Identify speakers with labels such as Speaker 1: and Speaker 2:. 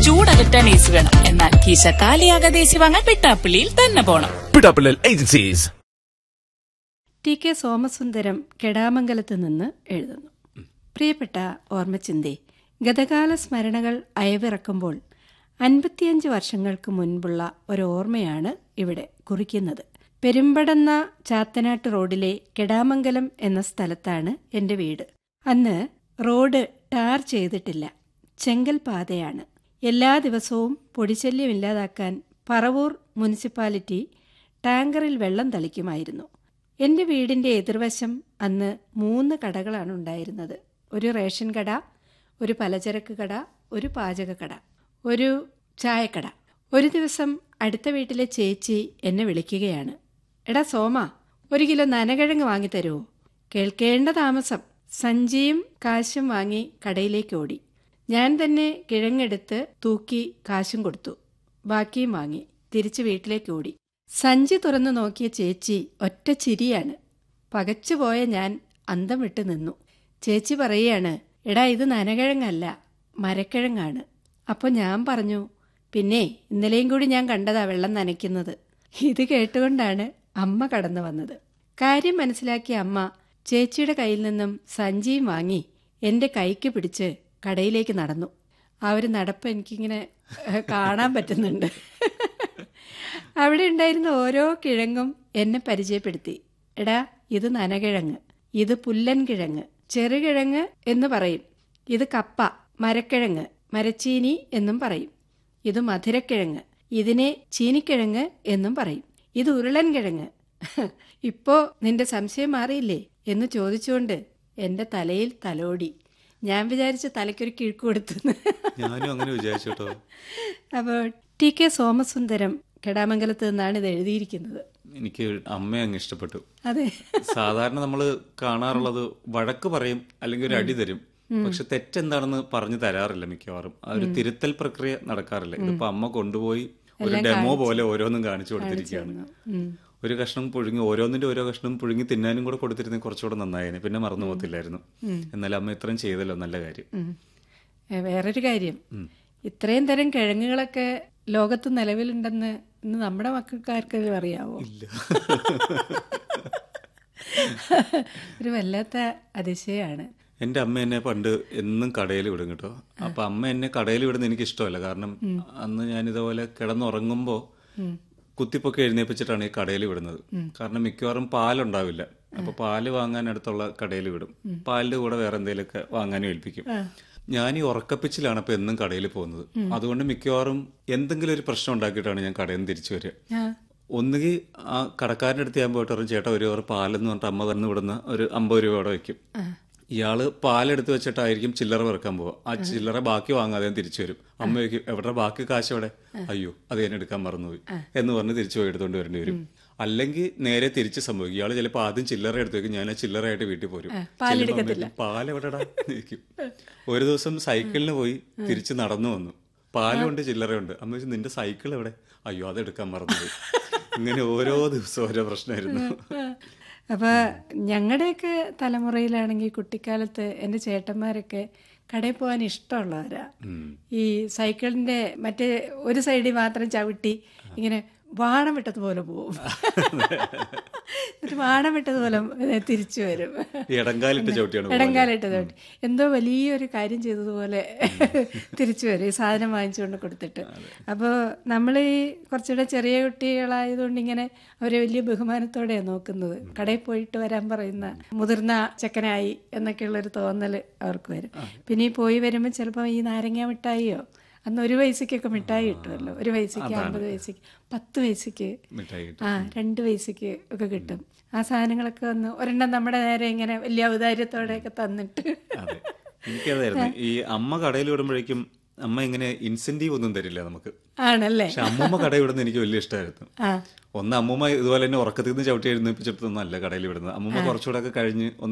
Speaker 1: ചൂടകറ്റാൻ AC വേണം. എന്നാൽ കീശ കാലിയാകാതെ AC വാങ്ങാൻ പിട്ടാപ്പിള്ളിയിൽ തന്നെ പോണം.
Speaker 2: പിടാപ്പിള്ളൽ ഏജൻസീസ്.
Speaker 3: ടി.കെ. സോമസുന്ദരം കെടാമംഗലത്ത് നിന്ന് എഴുതുന്നു. പ്രിയപ്പെട്ട ഓർമ്മച്ചിന്തേ, ഗതകാല സ്മരണകൾ അയവിറക്കുമ്പോൾ 55 വർഷങ്ങൾക്ക് മുൻപുള്ള ഒരോർമ്മയാണ് ഇവിടെ കുറിക്കുന്നത്. പെരുമ്പടന്ന ചാത്തനാട്ട് റോഡിലെ കെടാമംഗലം എന്ന സ്ഥലത്താണ് എൻ്റെ വീട്. അന്ന് റോഡ് ടാർ ചെയ്തിട്ടില്ല, ചെങ്കൽ പാതയാണ്. എല്ലാ ദിവസവും പൊടിശല്യമില്ലാതാക്കാൻ പറവൂർ മുനിസിപ്പാലിറ്റി ടാങ്കറിൽ വെള്ളം തളിക്കുമായിരുന്നു. എൻ്റെ വീടിൻ്റെ എതിർവശം അന്ന് 3 കടകളാണ് ഉണ്ടായിരുന്നത്. ഒരു റേഷൻ കട, ഒരു പലചരക്ക് കട, ഒരു പാചകക്കട, ഒരു ചായക്കട. ഒരു ദിവസം അടുത്ത വീട്ടിലെ ചേച്ചി എന്നെ വിളിക്കുകയാണ്. എടാ സോമ, 1 കിലോ നനകിഴങ്ങ് വാങ്ങിത്തരുമോ? കേൾക്കേണ്ട താമസം. സഞ്ചിയും കാശും വാങ്ങി കടയിലേക്ക് ഓടി. ഞാൻ തന്നെ കിഴങ്ങെടുത്ത് തൂക്കി കാശും കൊടുത്തു. ബാക്കിയും വാങ്ങി തിരിച്ച് വീട്ടിലേക്ക് ഓടി. സഞ്ചി തുറന്നു നോക്കിയ ചേച്ചി ഒറ്റ ചിരിയാണ്. പകച്ചുപോയ ഞാൻ അന്തം വിട്ട് നിന്നു. ചേച്ചി പറയുകയാണ്, എടാ ഇത് നനകിഴങ്ങല്ല, മരക്കിഴങ്ങാണ്. അപ്പോൾ ഞാൻ പറഞ്ഞു, പിന്നെ ഇന്നലെയും കൂടി ഞാൻ കണ്ടതാ വെള്ളം നനയ്ക്കുന്നത്. ഇത് കേട്ടുകൊണ്ടാണ് അമ്മ കടന്നു വന്നത്. കാര്യം മനസ്സിലാക്കിയ അമ്മ ചേച്ചിയുടെ കയ്യിൽ നിന്നും സഞ്ചിയും വാങ്ങി എൻ്റെ കൈക്ക് പിടിച്ച് കടയിലേക്ക് നടന്നു. ആ ഒരു നടപ്പ് എനിക്കിങ്ങനെ കാണാൻ പറ്റുന്നുണ്ട്. അവിടെ ഉണ്ടായിരുന്ന ഓരോ കിഴങ്ങും എന്നെ പരിചയപ്പെടുത്തി. എടാ ഇത് നനകിഴങ്ങ്, ഇത് പുല്ലൻ കിഴങ്ങ്, ചെറുകിഴങ്ങ് എന്ന് പറയും. ഇത് കപ്പ, മരക്കിഴങ്ങ്, മരച്ചീനി എന്നും പറയും. ഇത് മധുരക്കിഴങ്ങ്, ഇതിനെ ചീനിക്കിഴങ്ങ് എന്നും പറയും. ഇത് ഉരുളൻ കിഴങ്ങ്. ഇപ്പോ നിന്റെ സംശയം മാറിയില്ലേ എന്ന് ചോദിച്ചുകൊണ്ട് എൻ്റെ തലയിൽ തലോടി. ഞാൻ വിചാരിച്ച് തലയ്ക്കൊരു കിഴുക്ക് കൊടുത്തു.
Speaker 4: ഞാനും അങ്ങനെ വിചാരിച്ചു.
Speaker 3: അപ്പോൾ ടി.കെ. സോമസുന്ദരം കെടാമംഗലത്ത് നിന്നാണ് ഇത് എഴുതിയിരിക്കുന്നത്.
Speaker 4: എനിക്ക് അമ്മയെ അങ്ങ് ഇഷ്ടപ്പെട്ടു.
Speaker 3: അതെ,
Speaker 4: സാധാരണ നമ്മള് കാണാറുള്ളത് വഴക്ക് പറയും അല്ലെങ്കിൽ ഒരു അടി തരും, പക്ഷെ തെറ്റെന്താണെന്ന് പറഞ്ഞു തരാറില്ല. മിക്കവാറും ആ ഒരു തിരുത്തൽ പ്രക്രിയ നടക്കാറില്ല. ഇതിപ്പോ അമ്മ കൊണ്ടുപോയി ഒരു ഡെമോ പോലെ ഓരോന്നും കാണിച്ചു കൊടുത്തിരിക്കുകയാണ്. ഒരു കഷ്ണം പുഴുങ്ങി, ഓരോന്നിന്റെ ഓരോ കഷ്ണം പുഴുങ്ങി തിന്നാനും കൂടെ കൊടുത്തിരുന്നെങ്കിൽ കുറച്ചുകൂടെ നന്നായേനെ. പിന്നെ മറന്നു പോകത്തില്ലായിരുന്നു. എന്നാലും അമ്മ ഇത്രയും ചെയ്തല്ലോ, നല്ല കാര്യം.
Speaker 3: വേറൊരു കാര്യം, ഇത്രയും തരം കിഴങ്ങുകളൊക്കെ ലോകത്ത് നിലവിലുണ്ടെന്ന് ഇന്ന് നമ്മുടെ മക്കൾക്കാർക്കെങ്കിലും അറിയാവോ? ഒരു വല്ലാത്ത അതിശയാണ്.
Speaker 4: എന്റെ അമ്മ എന്നെ പണ്ട് എന്നും കടയിൽ വിടും കേട്ടോ. അപ്പൊ അമ്മ എന്നെ കടയിൽ വിടുന്ന എനിക്ക് ഇഷ്ടമല്ല. കാരണം അന്ന് ഞാൻ ഇതുപോലെ കിടന്നുറങ്ങുമ്പോ കുത്തിപ്പൊക്കെ എഴുന്നേപ്പിച്ചിട്ടാണ് ഈ കടയിൽ വിടുന്നത്. കാരണം മിക്കവാറും പാലുണ്ടാവില്ല. അപ്പൊ പാല് വാങ്ങാൻ അടുത്തുള്ള കടയിൽ വിടും. പാലിന്റെ കൂടെ വേറെ എന്തെങ്കിലുമൊക്കെ വാങ്ങാനും ഏൽപ്പിക്കും. ഞാൻ ഈ ഉറക്കപ്പിച്ചിലാണ് അപ്പൊ എന്നും കടയിൽ പോകുന്നത്. അതുകൊണ്ട് മിക്കവാറും എന്തെങ്കിലും ഒരു പ്രശ്നം ഉണ്ടാക്കിയിട്ടാണ് ഞാൻ കടയിൽ നിന്ന് തിരിച്ചു വരിക. ഒന്നുകിൽ ആ കടക്കാരൻ്റെ അടുത്ത് ഞാൻ പോയിട്ട് പറയും, ചേട്ടാ ഒരു ഓവർ പാലെന്ന് പറഞ്ഞിട്ട് അമ്മ തന്നെ വിടുന്ന ഒരു 50 രൂപ അവിടെ വെക്കും. ഇയാള് പാലെടുത്ത് വെച്ചിട്ടായിരിക്കും ചില്ലറ വെറുക്കാൻ പോവുക. ആ ചില്ലറ ബാക്കി വാങ്ങാതെ തിരിച്ചു വരും. അമ്മ ചോദിക്കും, എവിടെ ബാക്കി കാശ് എവിടെ? അയ്യോ അത് ഞാൻ എടുക്കാൻ മറന്നുപോയി എന്ന് പറഞ്ഞ് തിരിച്ചു പോയി എടുത്തോണ്ട് വരേണ്ടി വരും. അല്ലെങ്കിൽ നേരെ തിരിച്ച് സംഭവിക്കും. ഇയാള് ചിലപ്പോൾ ആദ്യം ചില്ലറ എടുത്ത് വെക്കും, ഞാൻ ആ ചില്ലറയായിട്ട് വീട്ടിൽ പോരും. പാലെവിടെടാ ഇരിക്കും. ഒരു ദിവസം സൈക്കിളിന് പോയി തിരിച്ച് നടന്നു വന്നു. പാലുണ്ട് ചില്ലറയുണ്ട്. അമ്മ ചോദിച്ചു, നിന്റെ സൈക്കിൾ എവിടെ? അയ്യോ അത് എടുക്കാൻ മറന്നുപോയി. ഇങ്ങനെ ഓരോ ദിവസവും ഓരോ പ്രശ്നമായിരുന്നു.
Speaker 3: അപ്പോൾ ഞങ്ങളുടെയൊക്കെ തലമുറയിലാണെങ്കിൽ കുട്ടിക്കാലത്ത് എൻ്റെ ചേട്ടന്മാരൊക്കെ കടയിൽ പോകാൻ ഇഷ്ടമുള്ളവരാ. ഈ സൈക്കിളിൻ്റെ മറ്റേ ഒരു സൈഡിൽ മാത്രം ചവിട്ടി ഇങ്ങനെ വാണം വിട്ടതുപോലെ പോവും. എന്നിട്ട് വാണം വിട്ടതുപോലെ തിരിച്ചു വരും. ഇടങ്കാലിട്ട് ചവിട്ടി എന്തോ വലിയൊരു കാര്യം ചെയ്തതുപോലെ തിരിച്ചു വരും, ഈ സാധനം വാങ്ങിച്ചുകൊണ്ട് കൊടുത്തിട്ട്. അപ്പോൾ നമ്മൾ ഈ കുറച്ചുകൂടെ ചെറിയ കുട്ടികളായതുകൊണ്ട് ഇങ്ങനെ അവരെ വലിയ ബഹുമാനത്തോടെയാണ് നോക്കുന്നത്. കടയിൽ പോയിട്ട് വരാൻ പറയുന്ന മുതിർന്ന ചെക്കനായി എന്നൊക്കെയുള്ളൊരു തോന്നൽ അവർക്ക് വരും. പിന്നെ ഈ പോയി വരുമ്പോൾ ചിലപ്പോൾ ഈ നാരങ്ങ മിഠായിയോ, അന്ന് 1 പൈസക്കൊക്കെ മിഠായി കിട്ടുമല്ലോ. 1 പൈസക്ക്, 50 പൈസക്ക്, 10 പൈസക്ക്, 2 പൈസക്ക് ഒക്കെ കിട്ടും. ആ സാധനങ്ങളൊക്കെ വന്ന് ഒരെണ്ണം നമ്മുടെ നേരെ ഇങ്ങനെ വലിയ ഔദാര്യത്തോടെയൊക്കെ തന്നിട്ട്.
Speaker 4: എനിക്കതായിരുന്നു ഈ അമ്മ കടയിൽ വിടുമ്പോഴേക്കും അമ്മ ഇങ്ങനെ ഇൻസെന്റീവ് ഒന്നും തരില്ല നമുക്ക്.
Speaker 3: ആണല്ലേ?
Speaker 4: പക്ഷെ അമ്മൂമ്മ കടയിൽ വിടുന്നത് എനിക്ക് വലിയ ഇഷ്ടമായിരുന്നു. ഒന്ന് അമ്മൂമ്മ ഇതുപോലെ തന്നെ ഉറക്കത്തിൽ നിന്ന് ചവിട്ടി എഴുന്നേപ്പിച്ചെടുത്തൊന്നും അല്ല കടയിൽ വിടുന്നത്. അമ്മൂമ്മ കുറച്ചുകൂടെ ഒക്കെ കഴിഞ്ഞ്